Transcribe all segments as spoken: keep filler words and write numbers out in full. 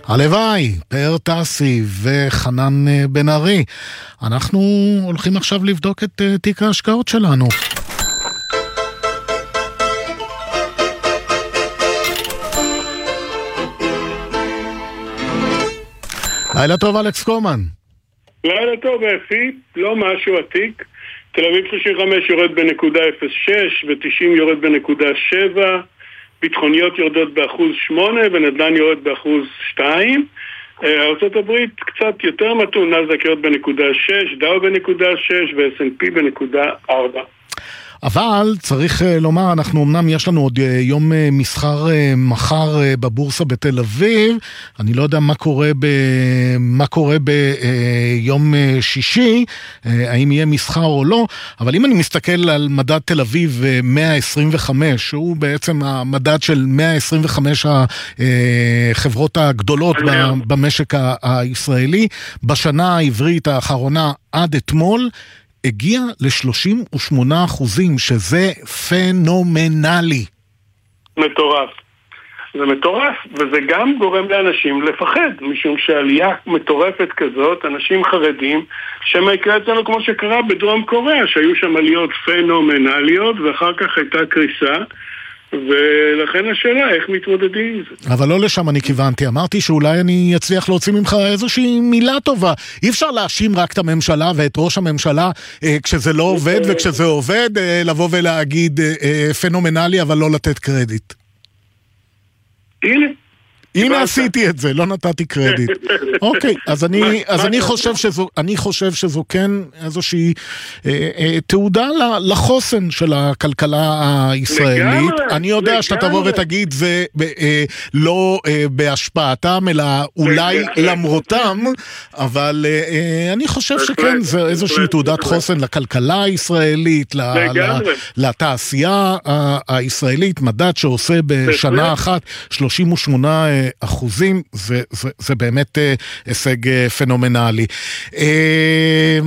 הלוואי, פאר טסי וחנן בן ארי. אנחנו הולכים עכשיו לבדוק את תיק ההשקעות שלנו. לילה טוב, אלכס קומן. לילה טוב, אפי. לא משהו עתיק. תל אביב שלושים וחמש יורד בנקודה אפס שש ו-תשעים יורד בנקודה שבע. ביטחוניות יורדות באחוז שמונה ונדל"ן יורד באחוז שתיים. ארצות הברית קצת יותר מתון, נאסד"ק יורד בנקודה שש, דאו בנקודה שש ו-אס אנד פי בנקודה ארבע. אבל צריך לומר, אנחנו אמנם יש לנו עוד יום מסחר מחר בבורסה בתל אביב, אני לא יודע מה קורה ב, מה קורה ביום שישי, האם יהיה מסחר או לא, אבל אם אני מסתכל על מדד תל אביב מאה עשרים וחמש, שהוא בעצם המדד של מאה עשרים וחמש החברות הגדולות במשק הישראלי, בשנה העברית האחרונה עד אתמול, הגיע ל-שלושים ושמונה אחוזים, שזה פנומנלי. מטורף. זה מטורף, וזה גם גורם לאנשים לפחד, משום שעלייה מטורפת כזאת, אנשים חרדים, שמה יקרה אצלנו כמו שקרה בדרום קוריאה, שהיו שם עליות פנומנליות, ואחר כך הייתה קריסה, ולכן השאלה, איך מתמודדים עם זה? אבל לא לשם אני כיוונתי, אמרתי שאולי אני אצליח להוציא ממך איזושהי מילה טובה. אי אפשר להאשים רק את הממשלה ואת ראש הממשלה אה, כשזה לא עובד, וכשזה עובד אה, לבוא ולהגיד אה, אה, פנומנלי, אבל לא לתת קרדיט. הנה. הנה עשיתי את זה, לא נתתי קרדיט. אוקיי, אז אני, אז אני חושב שזו, אני חושב שזו כן איזושהי אה, אה, תעודה לחוסן של הכלכלה הישראלית. אני יודע שאתה תבוא ותגיד זה אה, לא אה, בהשפעתם, אלא אולי למרותם, אבל אה, אני חושב שכן, זה איזושהי תעודת חוסן לכלכלה הישראלית, לתעשייה הישראלית, מדד שעושה בשנה אחת שלושים ושמונה אחוזים, זה, זה, זה באמת אה, הישג אה, פנומנלי. אה,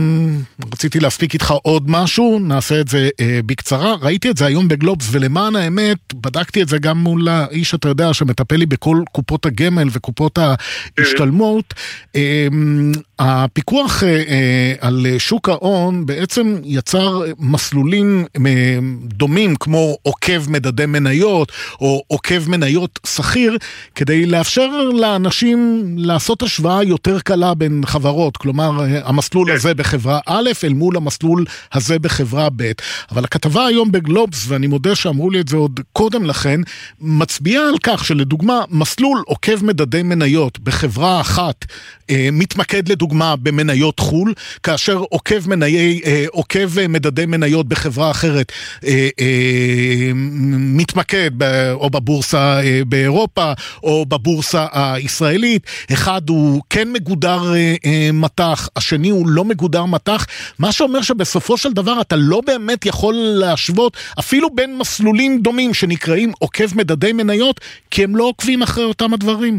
רציתי להספיק איתך עוד משהו, נעשה את זה אה, בקצרה. ראיתי את זה היום בגלובס, ולמען האמת, בדקתי את זה גם מול האיש, אתה יודע, שמטפל לי בכל קופות הגמל וקופות ההשתלמות. אה, הפיקוח אה, אה, על שוק ההון בעצם יצר מסלולים אה, דומים, כמו עוקב מדדי מניות, או עוקב מניות שכיר, כדי לאפשר לאנשים לעשות השוואה יותר קלה בין חברות, כלומר המסלול הזה בחברה א' אל מול המסלול הזה בחברה ב'. אבל הכתבה היום בגלובס, ואני מודה שאמרו לי את זה עוד קודם לכן, מצביעה על כך שלדוגמה מסלול עוקב מדדי מניות בחברה אחת אה, מתמקד לדוגמה במניות חול, כאשר עוקב, מניי, אה, עוקב מדדי מניות בחברה אחרת אה, אה, מתמקד ב, או בבורסה אה, באירופה, או בבורסה הישראלית. אחד הוא כן מגודר אה, אה, מתח, השני הוא לא מגודר מתח, מה שאומר שבסופו של דבר אתה לא באמת יכול להשוות אפילו בין מסלולים דומים שנקראים עוקב מדדי מניות, כי הם לא עוקבים אחרי אותם הדברים.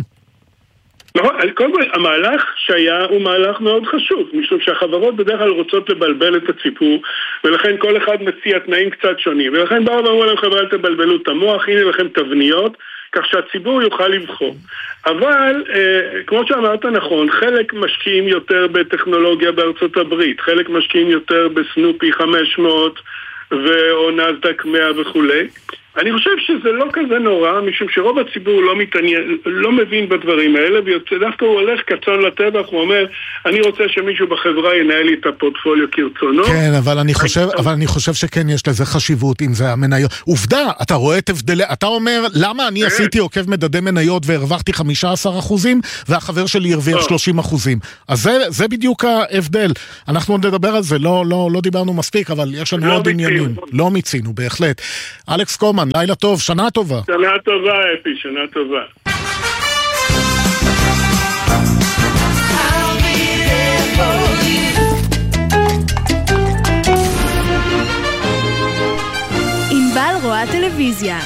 נכון, קודם כל, המהלך שהיה הוא מהלך מאוד חשוב, משום שהחברות בדרך כלל רוצות לבלבל את הציבור, ולכן כל אחד מציע תנאים קצת שונים, ולכן באו ואמרו להם, חבר'ה, אל תבלבלו את המוח, הנה לכם תבניות, כך שהציבור יוכל לבחור. אבל, אה, כמו שאמרת נכון, חלק משקיעים יותר בטכנולוגיה בארצות הברית, חלק משקיעים יותר בסנופי חמש מאות או נאסד"ק מאה וכולי. אני חושב שזה לא כזה נורא, משום שרוב הציבור לא מתעניין, לא מבין בדברים האלה, ודווקא הוא הולך כצאן לטבח, הוא אומר, אני רוצה שמישהו בחברה ינהל לי את הפורטפוליו כרצונו. כן, אבל אני חושב, אבל אני חושב שכן יש לזה חשיבות, אם זה המניות. עובדה, אתה רואה את הבדלי, אתה אומר, למה אני עשיתי עוקב מדדי מניות והרווחתי חמישה עשר אחוזים, והחבר שלי הרוויח שלושים אחוזים. אז זה, זה בדיוק ההבדל. אנחנו נדבר על זה, לא, לא, לא דיברנו מספיק, אבל יש לנו עוד עניינים. לא מיצינו, בהחלט. אלכס קומן, לילה טוב, שנה טובה. שנה טובה, אפי, שנה טובה. ענבל רואה טלוויזיה.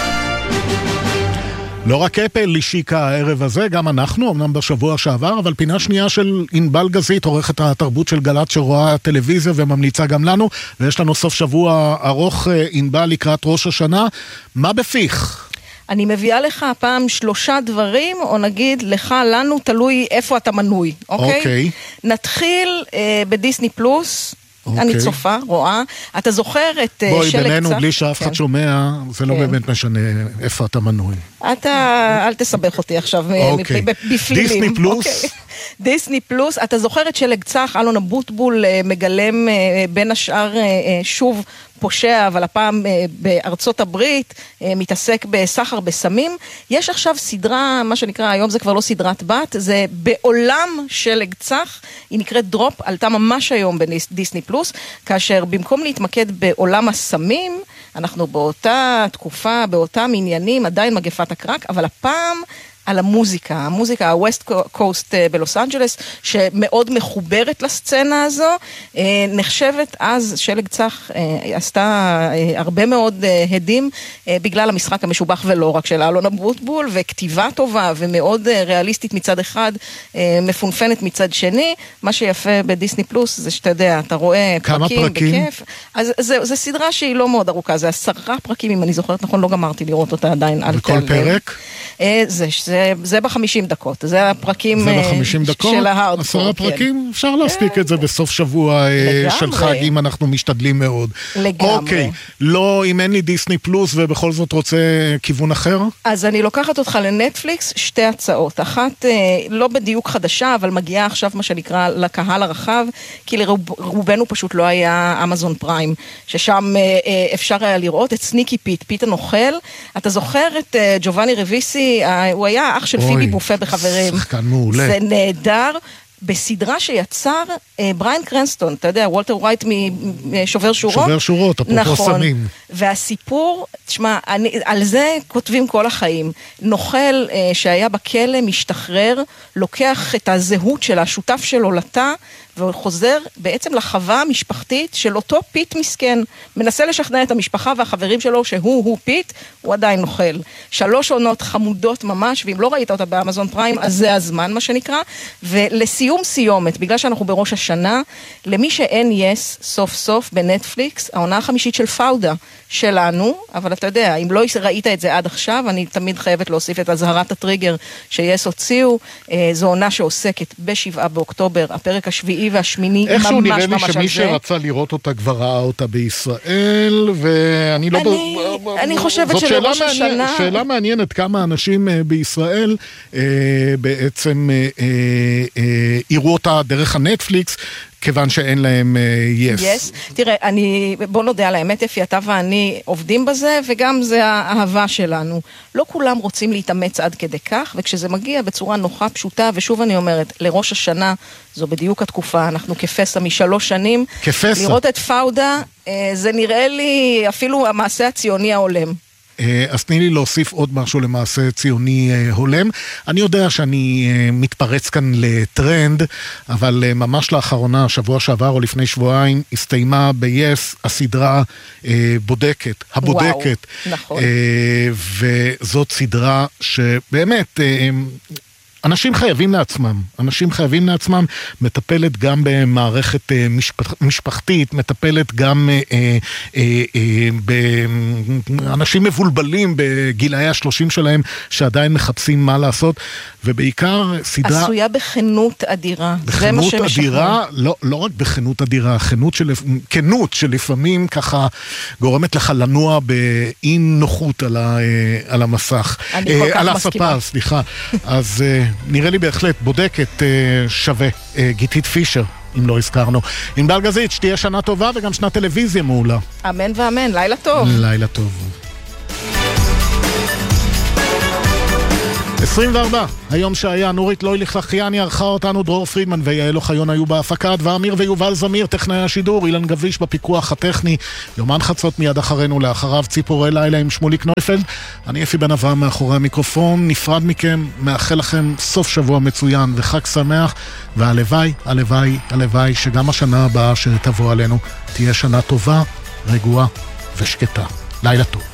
לא רק אפל השיקה הערב הזה, גם אנחנו, אמנם בשבוע שעבר, אבל פינה שנייה של ענבל גזית, עורכת התרבות של גל"צ שרואה טלוויזיה וממליצה גם לנו, ויש לנו סוף שבוע ארוך ענבל לקראת ראש השנה. מה בפיך? אני מביאה לך פעם שלושה דברים, או נגיד לך, לנו, תלוי איפה אתה מנוי, אוקיי? אוקיי. נתחיל אה, בדיסני פלוס, אוקיי. אני צופה, רואה. אתה זוכר את אה, בואי, שלג בינינו, צח? בלי שאף אחד כן. שומע, זה לא כן. באמת משנה איפה אתה מנוי. אתה, אל תסבך אותי עכשיו אוקיי. בפלילים. דיסני פלוס? אוקיי. דיסני פלוס, אתה זוכר את שלג צח, אלון אבוטבול מגלם בין השאר שוב פושע, אבל הפעם בארצות הברית, מתעסק בסחר בסמים. יש עכשיו סדרה, מה שנקרא, היום זה כבר לא סדרת בת, זה בעולם שלג צח, היא נקראת דרופ, עלתה ממש היום בדיסני פלוס, כאשר במקום להתמקד בעולם הסמים, אנחנו באותה תקופה, באותם עניינים, עדיין מגפת הקרק, אבל הפעם על המוזיקה, המוזיקה ה-West Coast בלוס אנג'לס, שמאוד מחוברת לסצנה הזו, נחשבת אז, שלג צח עשתה הרבה מאוד הדים, בגלל המשחק המשובח ולא רק של אלון אבוטבול, וכתיבה טובה ומאוד ריאליסטית מצד אחד, מפונפנת מצד שני. מה שיפה בדיסני פלוס זה שאתה יודע, אתה רואה פרקים, פרקים בכיף. אז זה, זה סדרה שהיא לא מאוד ארוכה, זה עשרה פרקים, אם אני זוכרת נכון, לא גמרתי לראות אותה עדיין. וכל פרק? זה, זה, זה בחמישים דקות, זה הפרקים זה בחמישים דקות? של ההארדקור. עשרה פרקים? אפשר להספיק את זה בסוף שבוע של חג, אם אנחנו משתדלים מאוד. לגמרי. אוקיי, לא, אם אין לי דיסני פלוס ובכל זאת רוצה כיוון אחר? אז אני לוקחת אותך לנטפליקס, שתי הצעות. אחת לא בדיוק חדשה, אבל מגיעה עכשיו מה שנקרא לקהל הרחב, כי לרובנו פשוט לא היה אמזון פריים, ששם אפשר היה לראות את סניקי פיט, פיט הנוכל. אתה זוכר את ג'ובאני רביסי, הוא היה אח של פיבי בופה בחברים. שחקן מעולה. זה נהדר. בסדרה שיצר בריין קרנסטון, אתה יודע, וולטר ווייט משובר שורות. שובר שורות, אפרופו סמים. והסיפור, תשמע, אני, על זה כותבים כל החיים. נוכל שהיה בכלא, משתחרר, לוקח את הזהות של השותף שלו לתא, וחוזר בעצם לחווה המשפחתית של אותו פיט מסכן. מנסה לשכנע את המשפחה והחברים שלו שהוא הוא פיט, הוא עדיין נוכל. שלוש עונות חמודות ממש, ואם לא ראית אותה באמזון פריים, אז זה הזמן מה שנקרא. ולסיום סיומת, בגלל שאנחנו בראש השנה, למי שאין יס סוף סוף בנטפליקס, העונה החמישית של פאודה שלנו, אבל אתה יודע, אם לא ראית את זה עד עכשיו, אני תמיד חייבת להוסיף את הזהרת הטריגר שיס הוציאו. זו עונה שעוסקת בשבעה באוקטובר, הפרק השביעי והשמיני, ממש ממש על זה. איכשהו נראה לי שמי שרצה לראות אותה כבר ראה אותה בישראל, ואני לא... אני, אני חושבת שלראש השנה... זאת שאלה מעניינת כמה אנשים בישראל בעצם יראו אותה דרך הנטפליקס, כיוון שאין להם יס. Uh, יס. Yes. תראה, אני, בוא נודע על האמת, יפי, אתה ואני עובדים בזה, וגם זה האהבה שלנו. לא כולם רוצים להתאמץ עד כדי כך, וכשזה מגיע בצורה נוחה, פשוטה, ושוב אני אומרת, לראש השנה, זו בדיוק התקופה, אנחנו כפסע משלוש שנים. כפסע. לראות את פאודה, זה נראה לי אפילו המעשה הציוני העולם. אז תני לי להוסיף עוד משהו למעשה ציוני הולם. אני יודע שאני מתפרץ כאן לטרנד, אבל ממש לאחרונה, שבוע שעבר או לפני שבועיים, הסתיימה ב-יס הסדרה בודקת, הבודקת. וואו, נכון. וזאת סדרה שבאמת... אנשים חייבים לעצמם, אנשים חייבים לעצמם, מטפלת גם במערכת משפח, משפחתית, מטפלת גם אה, אה, אה, באנשים מבולבלים בגילאי השלושים שלהם, שעדיין מחפשים מה לעשות, ובעיקר סדרה... עשויה בכנות אדירה. בכנות אדירה, לא, לא רק בכנות אדירה, כנות, של, כנות שלפעמים ככה גורמת לך לנוע באי נוחות על, ה, על המסך. אני כל כך על מסכימה. הספה, סליחה. אז... נראה לי בהחלט בודקת שווה, גיתית פישר, אם לא הזכרנו. עם בלגזית, שתהיה שנה טובה וגם שנת טלוויזיה מעולה. אמן ואמן, לילה טוב. לילה טוב. עשרים וארבע, היום שהיה, נורית לויליך לחיאני ערכה אותנו, דרור פרידמן ויעל אוחיון היו בהפקה, ואמיר ויובל זמיר, טכנאי השידור, אילן גביש בפיקוח הטכני, יומן חצות מיד אחרינו, לאחריו ציפורי לילה עם שמוליק נויפלד, אני אפי בן אברהם מאחורי המיקרופון, נפרד מכם, מאחל לכם סוף שבוע מצוין וחג שמח, והלוואי, הלוואי, הלוואי, שגם השנה הבאה שתבוא עלינו, תהיה שנה טובה, רגועה ושקטה. לילה טוב.